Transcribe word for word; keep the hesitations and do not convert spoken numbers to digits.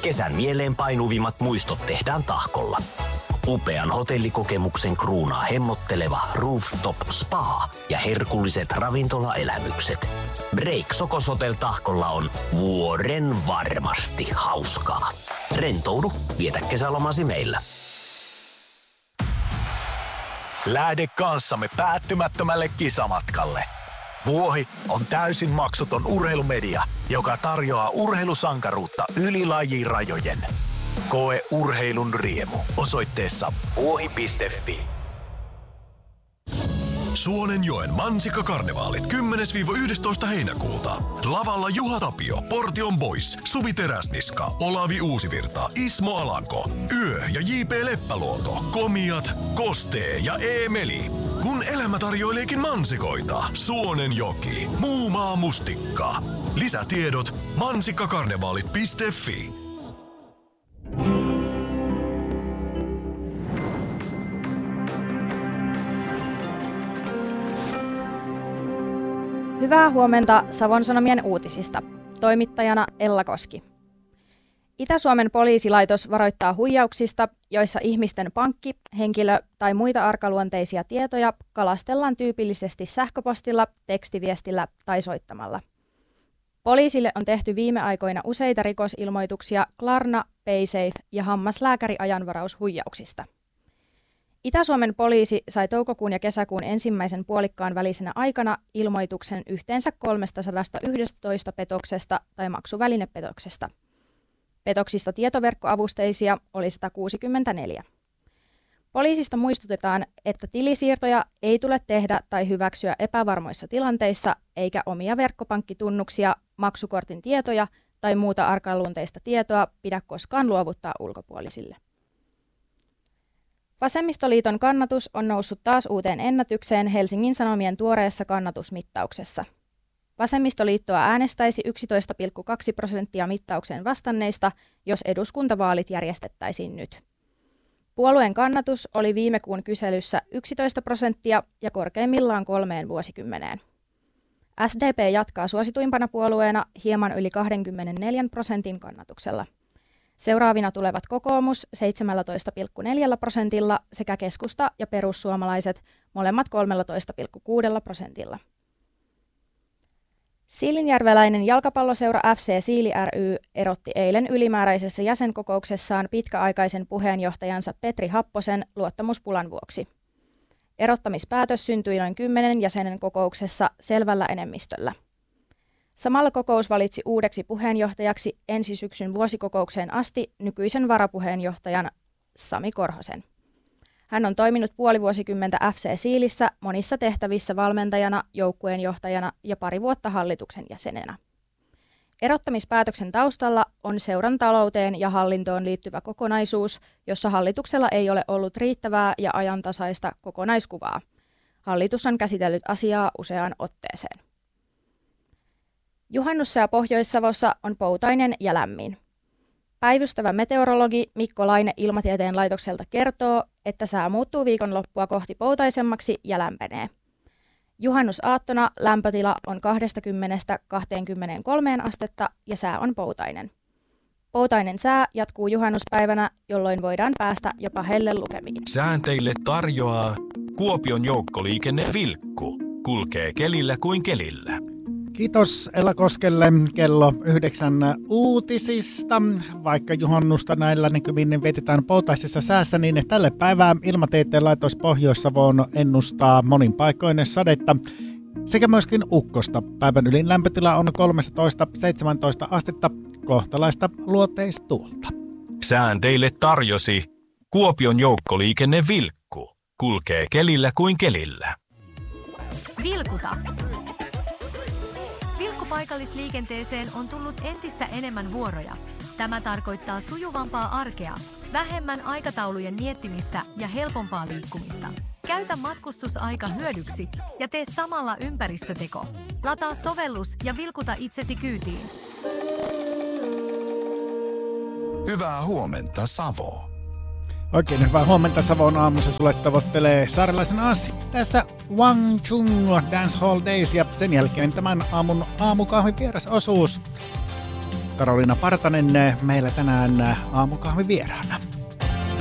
Kesän mieleen painuvimmat muistot tehdään Tahkolla. Upean hotellikokemuksen kruunaa hemmotteleva rooftop spa ja herkulliset ravintolaelämykset. Break Sokos Hotel Tahkolla on vuoren varmasti hauskaa. Rentoudu, vietä kesälomasi meillä. Lähde kanssamme päättymättömälle kisamatkalle. Vuohi on täysin maksuton urheilumedia, joka tarjoaa urheilusankaruutta yli lajirajojen. Koe urheilun riemu osoitteessa vuohi piste fi. Suonenjoen Mansikkakarnevaalit kymmenes yhdestoista heinäkuuta. Lavalla Juha Tapio, Portion Boys, Suvi Teräsniska, Olavi Uusivirta, Ismo Alanko, Yö ja J P Leppäluoto, Komiat, Kostee ja Eemeli. Kun elämä tarjoileekin mansikoita, Suonenjoki, muu maa mustikka. Lisätiedot mansikkakarnevaalit piste fi. Hyvää huomenta Savon Sanomien uutisista. Toimittajana Ella Koski. Itä-Suomen poliisilaitos varoittaa huijauksista, joissa ihmisten pankki-, henkilö- tai muita arkaluonteisia tietoja kalastellaan tyypillisesti sähköpostilla, tekstiviestillä tai soittamalla. Poliisille on tehty viime aikoina useita rikosilmoituksia Klarna, Paysafe ja hammaslääkäri-ajanvaraushuijauksista. Itä-Suomen poliisi sai toukokuun ja kesäkuun ensimmäisen puolikkaan välisenä aikana ilmoituksen yhteensä kolmesataayksitoista petoksesta tai maksuvälinepetoksesta. Petoksista tietoverkkoavusteisia oli sata kuusikymmentäneljä. Poliisista muistutetaan, että tilisiirtoja ei tule tehdä tai hyväksyä epävarmoissa tilanteissa, eikä omia verkkopankkitunnuksia, maksukortin tietoja tai muuta arkaluonteista tietoa pidä koskaan luovuttaa ulkopuolisille. Vasemmistoliiton kannatus on noussut taas uuteen ennätykseen Helsingin Sanomien tuoreessa kannatusmittauksessa. Vasemmistoliittoa äänestäisi yksitoista pilkku kaksi prosenttia mittaukseen vastanneista, jos eduskuntavaalit järjestettäisiin nyt. Puolueen kannatus oli viime kuun kyselyssä yksitoista prosenttia ja korkeimmillaan kolmeen vuosikymmeneen. S D P jatkaa suosituimpana puolueena hieman yli kaksikymmentäneljä prosentin kannatuksella. Seuraavina tulevat kokoomus seitsemäntoista pilkku neljä prosentilla sekä keskusta ja perussuomalaiset molemmat kolmetoista pilkku kuusi prosentilla. Siilinjärveläinen jalkapalloseura F C Siili ry erotti eilen ylimääräisessä jäsenkokouksessaan pitkäaikaisen puheenjohtajansa Petri Happosen luottamuspulan vuoksi. Erottamispäätös syntyi noin kymmenen jäsenen kokouksessa selvällä enemmistöllä. Samalla kokous valitsi uudeksi puheenjohtajaksi ensi syksyn vuosikokoukseen asti nykyisen varapuheenjohtajan Sami Korhosen. Hän on toiminut puoli vuosikymmentä F C Siilissä monissa tehtävissä valmentajana, joukkueenjohtajana ja pari vuotta hallituksen jäsenenä. Erottamispäätöksen taustalla on seuran talouteen ja hallintoon liittyvä kokonaisuus, jossa hallituksella ei ole ollut riittävää ja ajantasaista kokonaiskuvaa. Hallitus on käsitellyt asiaa useaan otteeseen. Juhannussää Pohjois-Savossa on poutainen ja lämmin. Päivystävä meteorologi Mikko Laine Ilmatieteen laitokselta kertoo, että sää muuttuu viikonloppua kohti poutaisemmaksi ja lämpenee. Juhannusaattona lämpötila on kaksikymmentä kaksikymmentäkolme astetta ja sää on poutainen. Poutainen sää jatkuu juhannuspäivänä, jolloin voidaan päästä jopa hellelukemiin. Sään teille tarjoaa Kuopion joukkoliikenne Vilkku. Kulkee kelillä kuin kelillä. Kiitos Ella Koskelle kello yhdeksän uutisista. Vaikka juhannusta näillä näkymin vietetään poutaisessa säässä, niin tälle päivää Ilmatieteen laitos Pohjois-Savoon ennustaa monin paikoin sadetta sekä myöskin ukkosta. Päivän ylin lämpötila on kolmetoista seitsemäntoista astetta, kohtalaista luoteistuulta. Sään teille tarjosi Kuopion joukkoliikenne Vilkku. Kulkee kelillä kuin kelillä. Vilkuta. Paikallisliikenteeseen on tullut entistä enemmän vuoroja. Tämä tarkoittaa sujuvampaa arkea, vähemmän aikataulujen miettimistä ja helpompaa liikkumista. Käytä matkustusaika hyödyksi ja tee samalla ympäristöteko. Lataa sovellus ja vilkuta itsesi kyytiin. Hyvää huomenta, Savo. Oikein hyvää huomenta Savon aamussa sulle tavoittelee saarelaisen Asi. Tässä Wang Chung Dance Hall Days ja sen jälkeen tämän aamun aamukahvin vierasosuus. Karoliina Partanen meillä tänään aamukahvin vieraana.